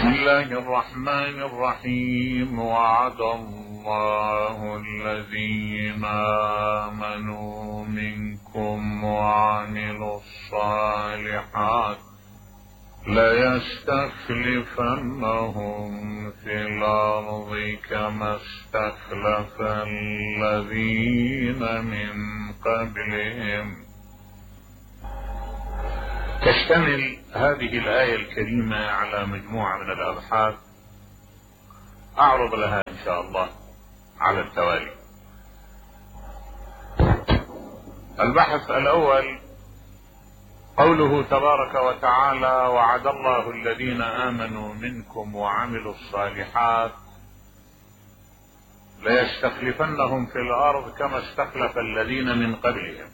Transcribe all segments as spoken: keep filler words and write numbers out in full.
بسم الله الرحمن الرحيم. وعد الله الذين آمنوا منكم وعملوا الصالحات ليستخلفنهم في الأرض كما استخلف الذين من قبلهم. تشتمل هذه الآية الكريمة على مجموعة من الأبحاث أعرض لها إن شاء الله على التوالي. البحث الأول قوله تبارك وتعالى: وعد الله الذين آمنوا منكم وعملوا الصالحات ليستخلفنهم في الأرض كما استخلف الذين من قبلهم.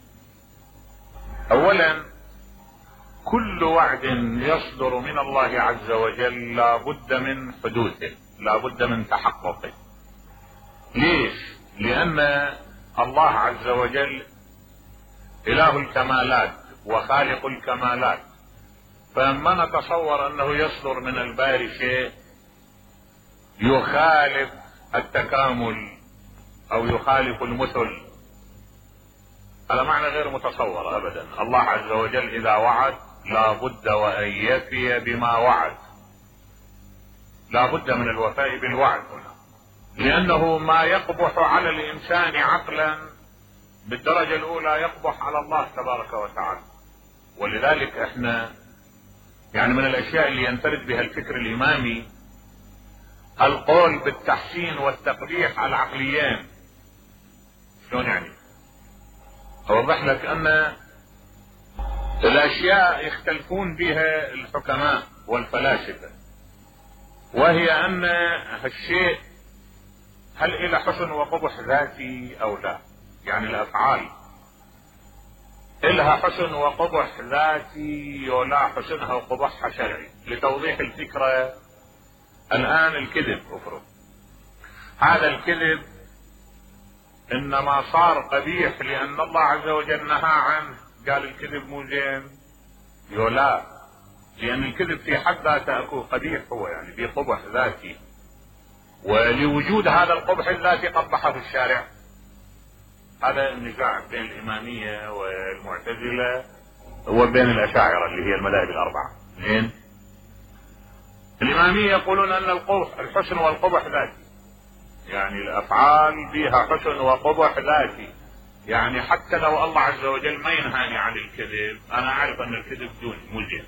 أولا، كل وعد يصدر من الله عز وجل لا بد من حدوثه، لا بد من تحققه. ليش؟ لأن الله عز وجل إله الكمالات وخالق الكمالات، فلما نتصور أنه يصدر من الباري شيء يخالف التكامل أو يخالف المثل، هذا معنى غير متصور أبدا. الله عز وجل إذا وعد لا بد وأن يفي بما وعد، لا بد من الوفاء بالوعد هنا، لأنه ما يقبح على الإنسان عقلا بالدرجة الأولى يقبح على الله تبارك وتعالى. ولذلك احنا يعني من الأشياء اللي ينفرد بها الفكر الإمامي القول بالتحسين والتقبيح على العقليين. شلون يعني؟ أوضح لك أن الأشياء يختلفون بها الحكماء والفلاسفة، وهي أن هالشيء هل إلى حسن وقبح ذاتي أو لا؟ يعني الأفعال إلها حسن وقبح ذاتي ولا حسنها وقبحها شرعي. لتوضيح الفكرة، الآن الكذب افرض هذا الكذب إنما صار قبيح لأن الله عز وجل نهى عنه، قال الكذب مو زين، يولا لأن الكذب في حد ذاته أكو قبيح، هو يعني في قبح ذاتي، ولوجود هذا القبح الذاتي قبحه في الشارع. هذا النزاع بين الإمامية والمعتزلة وبين الأشاعرة اللي هي المذاهب الأربعة. زين، الإمامية يقولون أن القبح الحسن والقبح ذاتي، يعني الأفعال فيها حسن وقبح ذاتي، يعني حتى لو الله عز وجل ما ينهاني عن الكذب أنا أعرف أن الكذب دوني مو زين.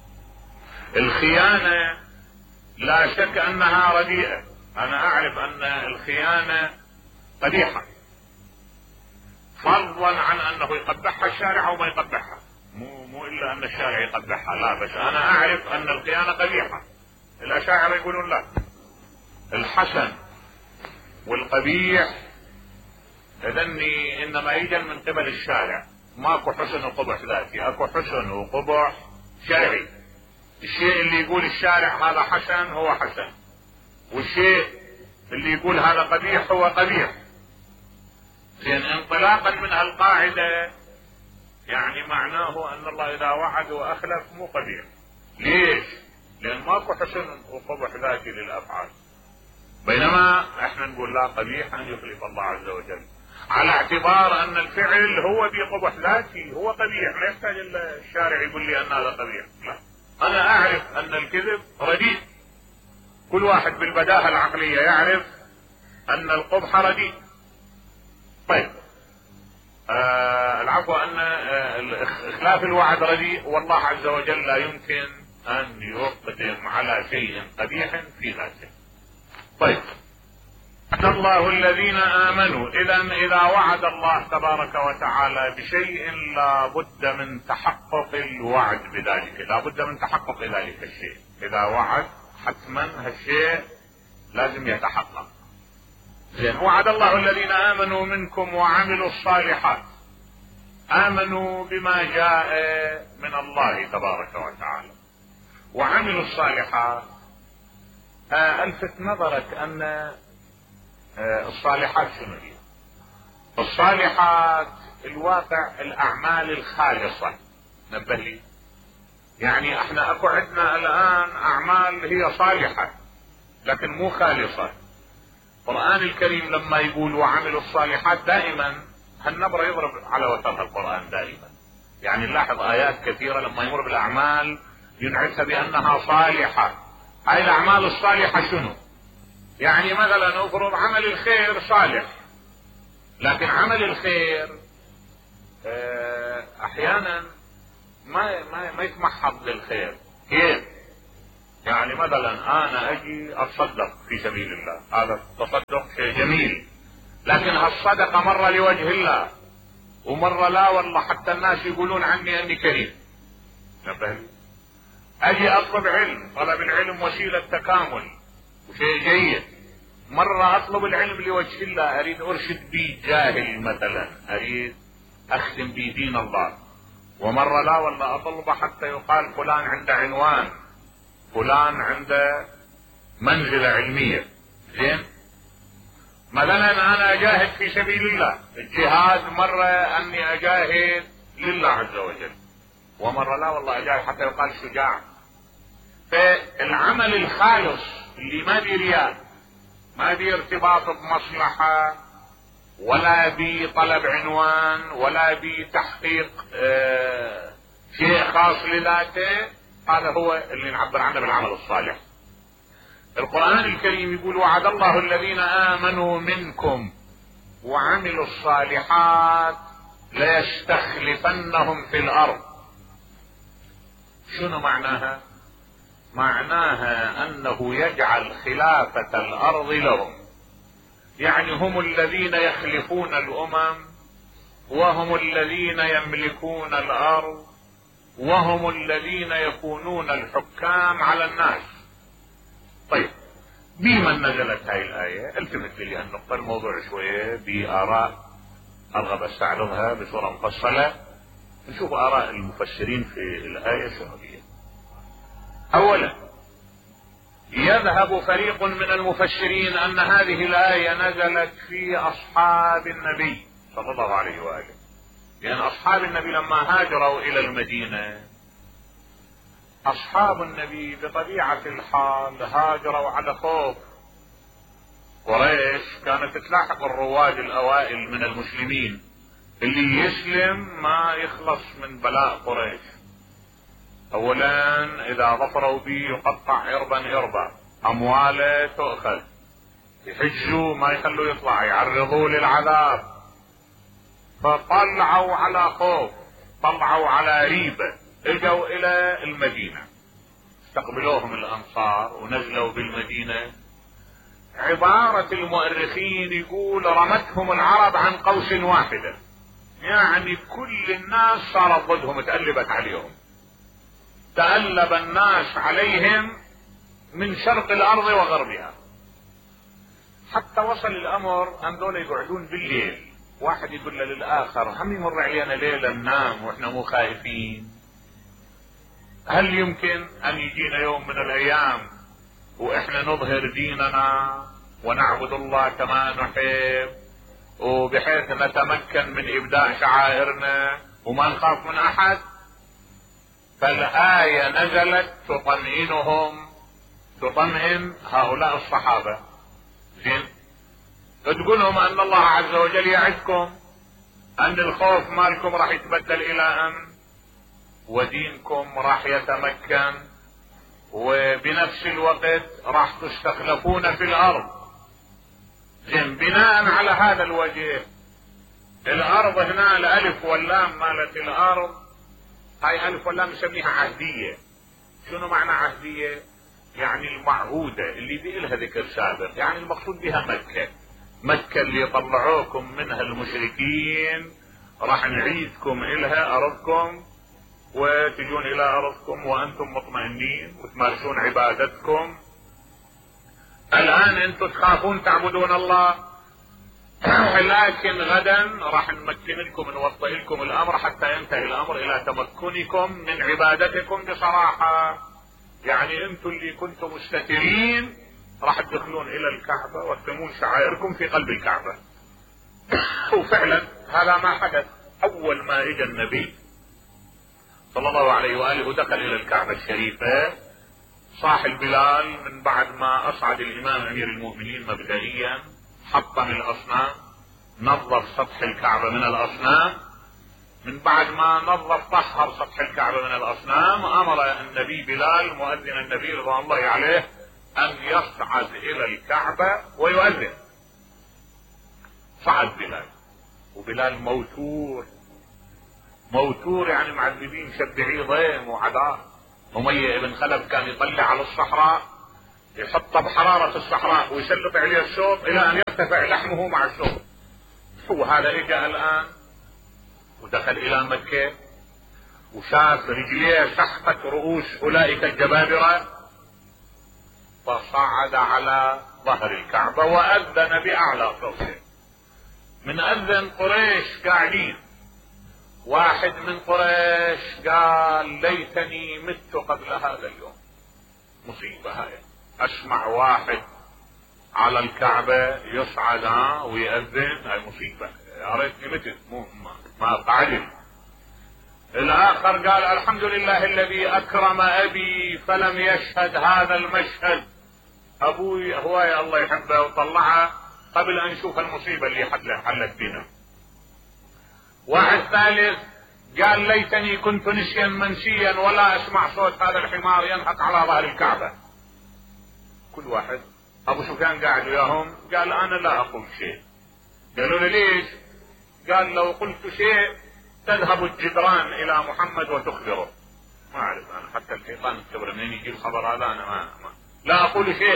الخيانة لا شك أنها رديئة، أنا أعرف أن الخيانة قبيحة، فرضا عن أنه يقبحها الشارع أو ما يقبحها، مو مو إلا أن الشارع يقبحها، لا، بس أنا أعرف أن الخيانة قبيحة. الأشاعرة يقولون لا، الحسن والقبيح إذني إنما يجل من قبل الشارع، ماكو حسن وقبح ذاتي، أكو حسن وقبح شرعي. الشيء اللي يقول الشارع هذا حسن هو حسن، والشيء اللي يقول هذا قبيح هو قبيح. لأن انطلاقا من هالقاعدة يعني معناه أن الله إذا وعد وأخلف مو قبيح. ليش؟ لأن ماكو حسن وقبح ذاتي للأفعال، بينما احنا نقول لا، قبيح أن يخلف الله عز وجل، على اعتبار أن الفعل هو بقبح ذاتي، هو قبيح، لا يحتاج الشارع يقول لي أن هذا قبيح. لا، أنا أعرف أن الكذب رديء، كل واحد بالبداهة العقلية يعرف أن القبح رديء. طيب آه العفو أن آه إخلاف الوعد رديء، والله عز وجل لا يمكن أن يقدم على شيء قبيح في ذاته. طيب، وعد الله الذين آمنوا، إذا إذا وعد الله تبارك وتعالى بشيء لا بد من تحقق الوعد بذلك، لا بد من تحقق ذلك الشيء. إذا وعد حتما هالشيء لازم يتحقق. زين، وعد الله الذين آمنوا منكم وعملوا الصالحات، آمنوا بما جاء من الله تبارك وتعالى وعملوا الصالحات. ألفت نظرك أن الصالحات شنو هي؟ الصالحات الواقع الأعمال الخالصة. نبه لي، يعني احنا اكو عندنا الآن الأعمال هي صالحة لكن مو خالصة. القرآن الكريم لما يقول وعملوا الصالحات دائما هالنبرة يضرب على وترها القرآن دائما. يعني نلاحظ آيات كثيرة لما يمر بالأعمال ينعتها بأنها صالحة. هاي الأعمال الصالحة شنو؟ يعني مثلا افرض عمل الخير صالح، لكن عمل الخير احيانا ما ما ما يتمحض للخير. كيف؟ يعني مثلا انا اجي اتصدق في سبيل الله، هذا التصدق شيء جميل، لكن هالصدقة مرة لوجه الله ومرة لا والله حتى الناس يقولون عني اني كريم. نبه. اجي اطلب علم، طلب العلم وسيلة تكامل وشيء جيد، مرة اطلب العلم لوجه الله، اريد ارشد بي جاهل مثلا، اريد اخدم بي دين الله، ومرة لا والله اطلبه حتى يقال فلان عنده عنوان، فلان عنده منزلة علمية. زين؟ مثلا انا اجاهد في سبيل الله، الجهاد مرة اني اجاهد لله عز وجل، ومرة لا والله اجاهد حتى يقال شجاع. فالعمل الخالص اللي ما بي رياء، ما بي ارتباط بمصلحة، ولا بي طلب عنوان، ولا بي تحقيق اه شيء خاص لذاته، هذا هو اللي نعبر عنه بالعمل الصالح. القرآن الكريم يقول وعد الله الذين آمنوا منكم وعملوا الصالحات ليستخلفنهم في الأرض. شنو معناها؟ معناها أنه يجعل خلافة الأرض لهم، يعني هم الذين يخلفون الأمم، وهم الذين يملكون الأرض، وهم الذين يكونون الحكام على الناس. طيب بمن نزلت هاي الآية؟ التفت لي النقطة الموضوع شوية بآراء أرغب استعرضها بصورة مفصلة، نشوف آراء المفسرين في الآية شنو هي. أولا يذهب فريق من المفسرين أن هذه الآية نزلت في أصحاب النبي صلى الله عليه وآله، لأن أصحاب النبي لما هاجروا إلى المدينة، أصحاب النبي بطبيعة الحال هاجروا على خوف. قريش كانت تلاحق الرواد الأوائل من المسلمين، اللي يسلم ما يخلص من بلاء قريش. أولا إذا ظفروا به يقطع إربا إربا، أمواله تؤخذ، يحجوا ما يخلوا يطلع، يعرضوا للعذاب. فطلعوا على خوف، طلعوا على ريبة، اجوا الى المدينة، استقبلوهم الانصار ونزلوا بالمدينة. عبارة المؤرخين يقول رمتهم العرب عن قوس واحدة، يعني كل الناس صارت ضدهم، تقلبت عليهم، تقلب الناس عليهم من شرق الارض وغربها، حتى وصل الامر ان دول يقعدون بالليل، واحد يقول للاخر هم يمر علينا ليلة ننام واحنا مو خايفين، هل يمكن ان يجينا يوم من الايام واحنا نظهر ديننا ونعبد الله كما نحب، وبحيث نتمكن من ابداء شعائرنا وما نخاف من احد؟ فالآية نزلت تطمئنهم، تطمئن هؤلاء الصحابة. زين؟ تقول لهم ان الله عز وجل يعدكم ان الخوف مالكم راح يتبدل الى امن، ودينكم راح يتمكن، وبنفس الوقت راح تستخلفون في الارض. زين؟ بناء على هذا الوجه، الارض هنا الالف واللام مالت الارض، هاي الف واللام نسميها عهدية. شنو معنى عهدية؟ يعني المعهودة اللي بي لها ذكر سابق، يعني المقصود بها مكة. مكة اللي يطلعوكم منها المشركين راح نعيدكم الها ارضكم، وتجون الى ارضكم وانتم مطمئنين وتمارسون عبادتكم. الان انتم تخافون تعبدون الله، لكن غدا راح نمكن لكم، نوطئ لكم الامر حتى ينتهي الامر الى تمكنكم من عبادتكم بصراحة. يعني انتم اللي كنتم مستترين راح تدخلون الى الكعبة وتتمون شعائركم في قلب الكعبة. وفعلا هذا ما حدث. اول ما اجى النبي صلى الله عليه وآله ودخل الى الكعبة الشريفة، صاح البلال من بعد ما اصعد الامام امير المؤمنين مبدئيا، حطم الاصنام، نظف سطح الكعبة من الاصنام. من بعد ما نظف طهر سطح الكعبة من الاصنام، امر النبي بلال مؤذن النبي رضوان الله عليه ان يصعد الى الكعبة ويؤذن. صعد بلال، وبلال موتور موتور يعني معذبين شبعيه ضيم وعذاب. أمية بن خلف كان يطلع على الصحراء، يحطه بحرارة الصحراء ويسلط عليه الشوط الى ان يرتفع لحمه مع الشوط. هو هذا اجا الان ودخل الى مكة وشاف رجليه سحقت رؤوس اولئك الجبابرة، فصعد على ظهر الكعبة واذن باعلى صوته. من اذن قريش قاعدين، واحد من قريش قال ليتني مت قبل هذا اليوم. مصيبة هاي، اسمع واحد على الكعبة يصعد ويأذن، هاي مصيبة، يا ريتني متت مو ما قعدت. الاخر قال الحمد لله الذي اكرم ابي فلم يشهد هذا المشهد، ابوي هواية الله يحبه وطلعه قبل ان نشوف المصيبة اللي حلت بنا. واحد ثالث قال ليتني كنت نسيا منسيا ولا اسمع صوت هذا الحمار ينهق على ظهر الكعبة. كل واحد. ابو سفيان قاعد وياهم قال انا لا اقول شيء. قالوا له ليش؟ قال لو قلت شيء تذهب الجدران الى محمد وتخبره. ما اعرف انا حتى الشيطان يختبر منين يجي الخبر هذا، انا ما, ما لا اقول شيء.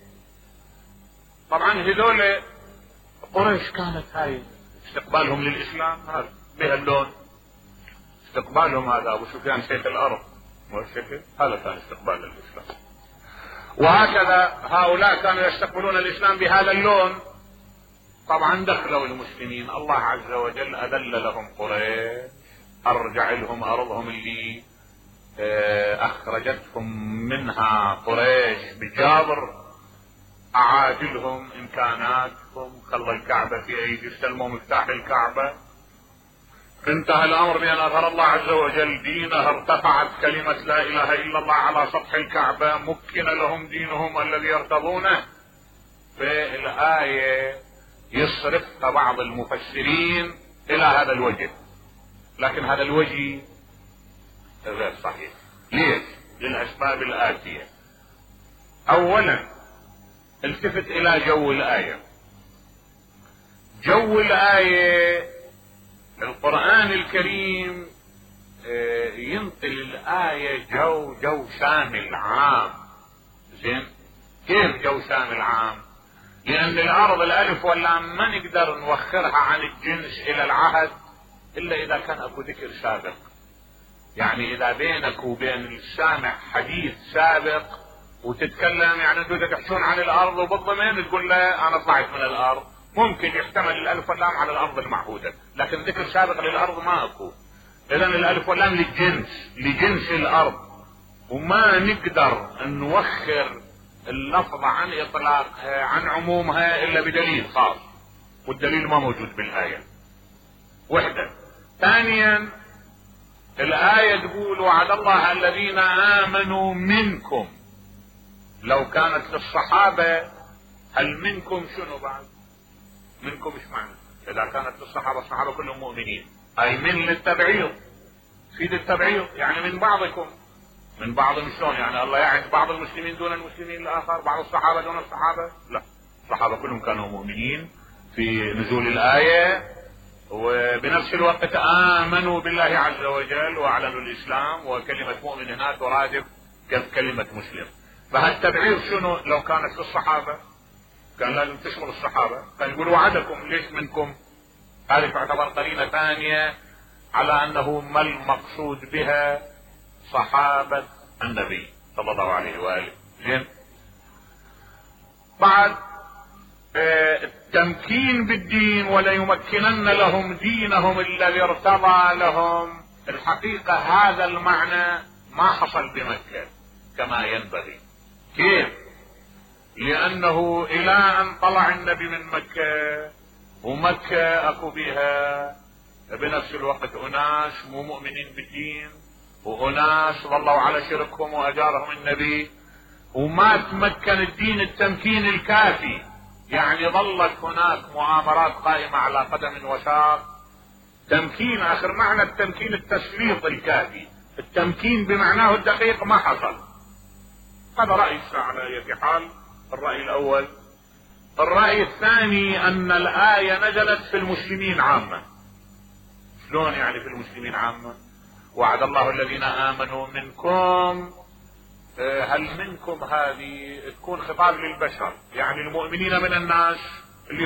طبعا هذول قريش كانت هاي استقبالهم للاسلام هذا بهاللون، استقبالهم هذا ابو سفيان سيف الارض والشكل، هذا كان استقبال للاسلام. وهكذا هؤلاء كانوا يستقبلون الاسلام بهذا اللون. طبعا دخلوا المسلمين، الله عز وجل اذل لهم قريش، ارجع لهم ارضهم اللي اخرجتهم منها قريش بجابر، اعادلهم امكاناتهم، خلى الكعبة في ايدي، استلموا مفتاح الكعبة. انتهى الامر بان اظهر الله عز وجل دينه، ارتفعت كلمة لا اله الا الله على سطح الكعبة، مكن لهم دينهم الذي يرتضونه. في الآية يصرف بعض المفسرين الى هذا الوجه، لكن هذا الوجه غير صحيح. ليش؟ للاسباب الاتية. اولا التفت الى جو الآية. جو الآية القرآن الكريم ينقل الآية جو جو شامل عام. زين، كيف جو شامل عام؟ لأن الأرض الألف واللام ما نقدر نوخرها عن الجنس إلى العهد إلا إذا كان أكو ذكر سابق. يعني إذا بينك وبين السامع حديث سابق وتتكلم، يعني انتوا تحكون عن الارض وبالضمن تقول له انا طلعت من الارض، ممكن يحتمل الالف واللام على الارض المعهودة، لكن ذكر سابق للارض ما اكو. اذا الالف واللام للجنس، لجنس الارض، وما نقدر نوخر اللفظ عن اطلاقها عن عمومها الا بدليل خاص، والدليل ما موجود بالاية. وحدة. ثانيا الاية تقول وعد الله الذين امنوا منكم. لو كانت للصحابة هل منكم شنو بعد؟ منكم ايش معنى؟ اذا كانت للصحابة، الصحابة كلهم مؤمنين، اي من للتبعيض، في التبعيض يعني من بعضكم، من بعضهم شلون؟ يعني الله يعد بعض المسلمين دون المسلمين الاخر، بعض الصحابة دون الصحابة؟ لا، الصحابة كلهم كانوا مؤمنين في نزول الآية، وبنفس الوقت آمنوا بالله عز وجل واعلنوا الاسلام، وكلمة مؤمن هنا ترادف كلمة مسلم. فهالتبعير شنو؟ لو كانت للصحابة كان لازم تشمل الصحابة، كان يقول وعدكم، ليش منكم؟ هذه تعتبر قرينة ثانية على انه ما المقصود بها صحابة النبي صلى الله عليه وآله. زين. بعد التمكين بالدين وليمكنن لهم دينهم الذي ارتضى لهم، الحقيقة هذا المعنى ما حصل بمكة كما ينبغي. كيف؟ لانه الى ان طلع النبي من مكة، ومكة اكو بها بنفس الوقت اناس مو مؤمنين بالدين، واناس ظلوا على شركهم واجارهم النبي، وما تمكن الدين التمكين الكافي، يعني ظلت هناك مؤامرات قائمة على قدم وساق. تمكين اخر معنى التمكين التسليط الكافي، التمكين بمعناه الدقيق ما حصل. هذا رأي الشيعة على اية حال، الرأي الاول. الرأي الثاني ان الآية نزلت في المسلمين عامة. شلون يعني في المسلمين عامة؟ وعد الله الذين آمنوا منكم، هل منكم هذه تكون خطاب للبشر، يعني المؤمنين من الناس